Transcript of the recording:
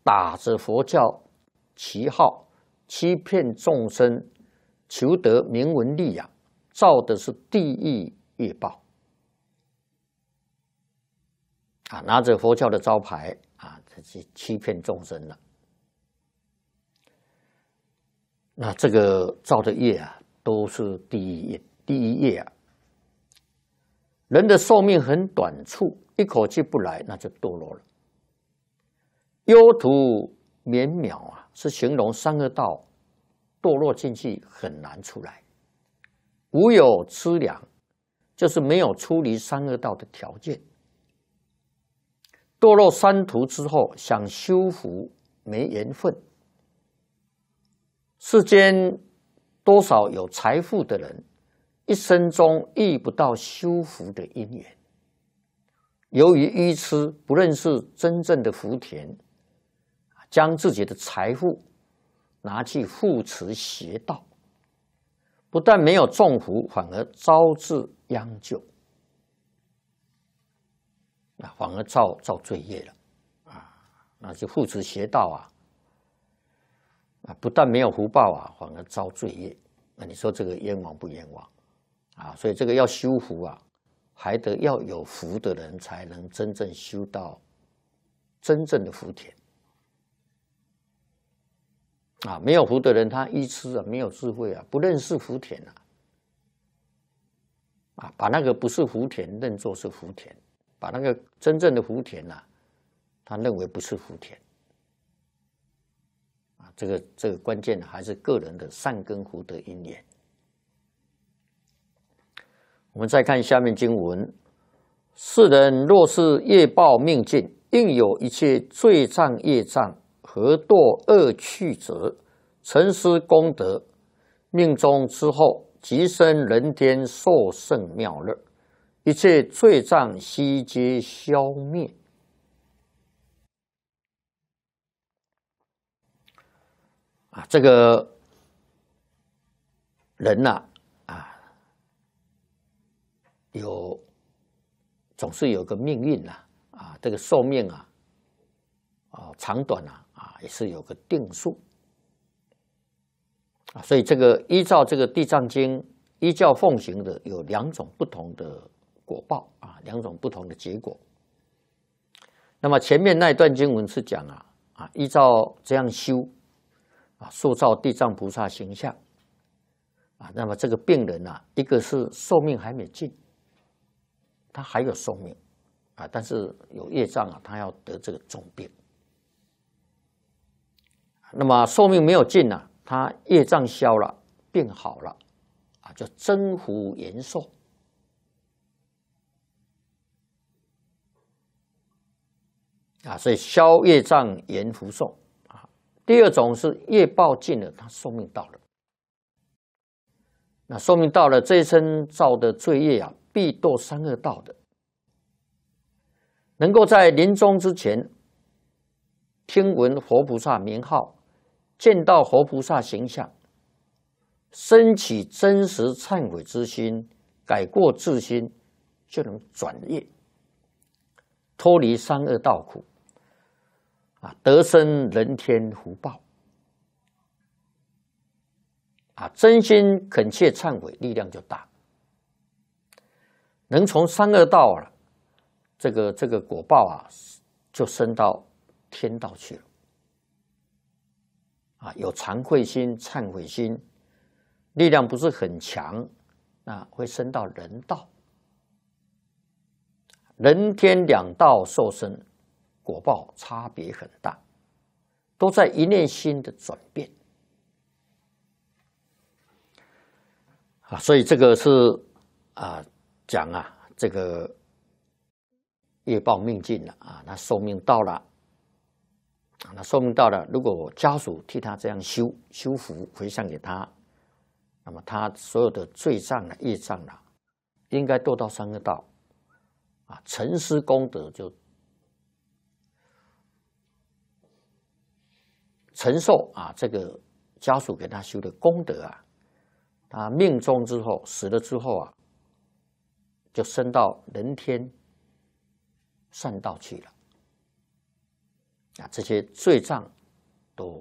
打着佛教旗号，欺骗众生，求得名闻利养，造的是地狱业报啊！拿着佛教的招牌啊，去欺骗众生了。那这个造的业啊，都是地狱业啊。人的寿命很短促，一口气不来，那就堕落了。忧途绵渺啊，是形容三恶道堕落进去很难出来。无有资粮，就是没有出离三恶道的条件。堕落三途之后，想修福没缘分。世间多少有财富的人，一生中遇不到修福的因缘，由于愚痴，不认识真正的福田，将自己的财富拿去护持邪道，不但没有种福，反而招致殃咎，反而造罪业了啊！那就护持邪道不但没有福报反而遭罪业。那你说这个冤枉不冤枉啊？所以这个要修福还得要有福的人才能真正修到真正的福田啊！没有福的人，他愚痴没有智慧不认识福田把那个不是福田认作是福田，把那个真正的福田他认为不是福田。这个关键还是个人的善根福德因缘。我们再看下面经文：世人若是业报命尽，应有一切罪障业障，何堕恶趣者？沉思功德，命终之后，即生人天，受胜妙乐，一切罪障悉皆消灭。这个人总是有个命运这个寿命长短也是有个定数所以这个依照这个地藏经依教奉行的有两种不同的果报两种不同的结果。那么前面那一段经文是讲依照这样修塑造地藏菩萨形象那么这个病人一个是寿命还没尽，他还有寿命但是有业障他要得这个重病。那么寿命没有尽他业障消了，病好了就增福延寿。所以消业障延福寿。第二种是业报尽了，他寿命到了。那寿命到了，这一生造的罪业必堕三恶道的。能够在临终之前听闻佛菩萨名号，见到佛菩萨形象，升起真实忏悔之心，改过自新，就能转业，脱离三恶道苦得生人天福报真心恳切忏悔，力量就大，能从三恶道这个果报就升到天道去了有惭愧心、忏悔心，力量不是很强，会升到人道，人天两道受生，果报差别很大，都在一念心的转变所以这个是讲这个业报命尽了那寿命到了如果家属替他这样修福回向给他，那么他所有的罪障业障应该堕到三恶道沉思功德就承受这个家属给他修的功德他命终之后死了之后就升到人天善道去了这些罪障